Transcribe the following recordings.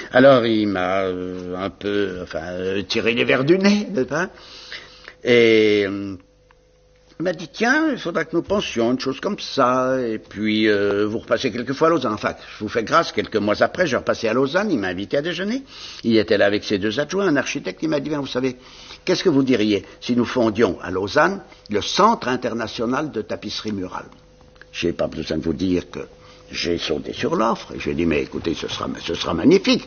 Alors il m'a un peu tiré les verres du nez, n'est-ce pas? Et il m'a dit, tiens, il faudra que nous pensions une chose comme ça, et puis vous repassez quelquefois à Lausanne. Enfin, je vous fais grâce, quelques mois après, j'ai repassé à Lausanne, il m'a invité à déjeuner. Il était là avec ses 2 adjoints, un architecte, il m'a dit, bien, vous savez, qu'est-ce que vous diriez si nous fondions à Lausanne le Centre international de tapisserie murale? Je n'ai pas besoin de vous dire que j'ai sauté sur l'offre, et j'ai dit, mais écoutez, ce sera magnifique.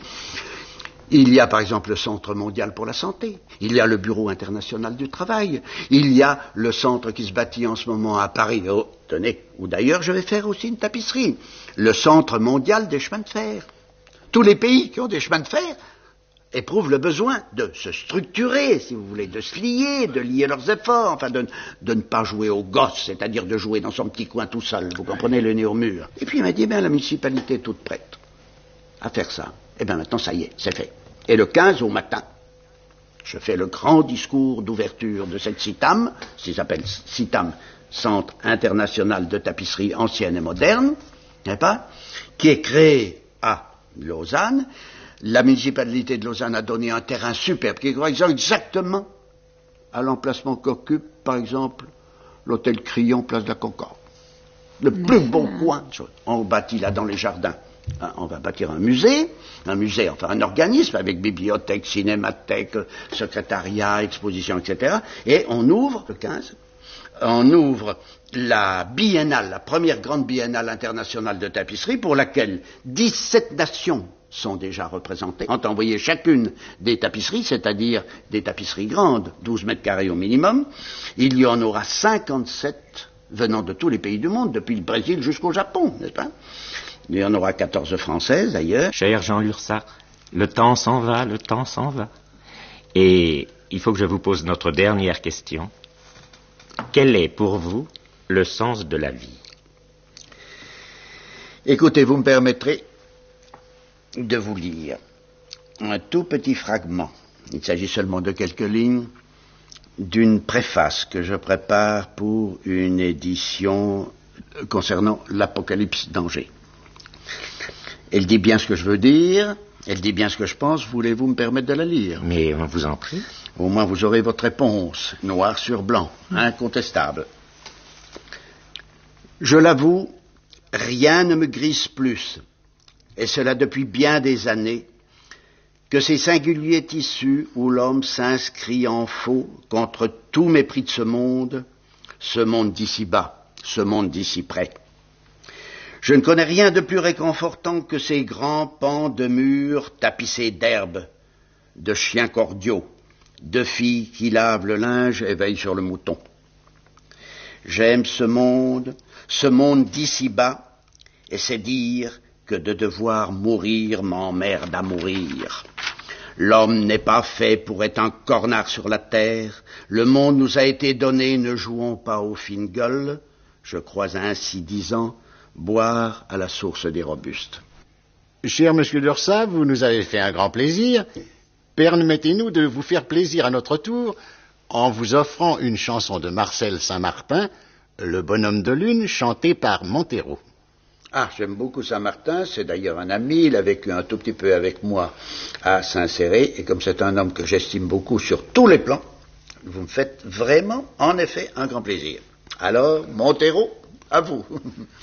Il y a par exemple le Centre mondial pour la santé, il y a le Bureau international du travail, il y a le centre qui se bâtit en ce moment à Paris, tenez, où d'ailleurs je vais faire aussi une tapisserie, le Centre mondial des chemins de fer. Tous les pays qui ont des chemins de fer éprouvent le besoin de se structurer, si vous voulez, de se lier, de lier leurs efforts, enfin de ne pas jouer au gosse, c'est-à-dire de jouer dans son petit coin tout seul, vous comprenez, le nez au mur. Et puis il m'a dit, la municipalité est toute prête à faire ça. Et bien maintenant, ça y est, c'est fait. Et le 15 au matin, je fais le grand discours d'ouverture de cette CITAM, qui s'appelle CITAM, Centre International de Tapisserie Ancienne et Moderne, n'est-ce pas, qui est créé à Lausanne. La municipalité de Lausanne a donné un terrain superbe, qui correspond exactement à l'emplacement qu'occupe, par exemple, l'hôtel Crillon, place de la Concorde. Le plus beau coin de choses. On bâtit là dans les jardins. On va bâtir un musée, enfin un organisme avec bibliothèque, cinémathèque, secrétariat, exposition, etc. Et on ouvre, le 15, on ouvre la biennale, la première grande biennale internationale de tapisserie pour laquelle 17 nations sont déjà représentées, ont envoyé chacune des tapisseries, c'est-à-dire des tapisseries grandes, 12 mètres carrés au minimum. Il y en aura 57 venant de tous les pays du monde, depuis le Brésil jusqu'au Japon, n'est-ce pas? Il y en aura 14 françaises, d'ailleurs. Cher Jean Lurçat, le temps s'en va, le temps s'en va. Et il faut que je vous pose notre dernière question. Quel est pour vous le sens de la vie? Écoutez, vous me permettrez de vous lire un tout petit fragment. Il s'agit seulement de quelques lignes d'une préface que je prépare pour une édition concernant l'Apocalypse d'Angers. Elle dit bien ce que je veux dire, elle dit bien ce que je pense, voulez-vous me permettre de la lire? Mais on vous en prie. Au moins vous aurez votre réponse, noir sur blanc, incontestable. Je l'avoue, rien ne me grise plus, et cela depuis bien des années, que ces singuliers tissus où l'homme s'inscrit en faux contre tout mépris de ce monde d'ici-bas, ce monde d'ici près. Je ne connais rien de plus réconfortant que ces grands pans de murs tapissés d'herbes, de chiens cordiaux, de filles qui lavent le linge et veillent sur le mouton. J'aime ce monde d'ici-bas, et c'est dire que de devoir mourir m'emmerde à mourir. L'homme n'est pas fait pour être un cornard sur la terre, le monde nous a été donné, ne jouons pas aux fines gueules, je crois ainsi disant, boire à la source des robustes. Cher monsieur Lurçat, vous nous avez fait un grand plaisir. Permettez-nous de vous faire plaisir à notre tour en vous offrant une chanson de Marcel Saint-Martin, Le bonhomme de lune, chantée par Montero. Ah, j'aime beaucoup Saint-Martin, c'est d'ailleurs un ami, il a vécu un tout petit peu avec moi à Saint-Céré, et comme c'est un homme que j'estime beaucoup sur tous les plans, vous me faites vraiment, en effet, un grand plaisir. Alors, Montero, à vous.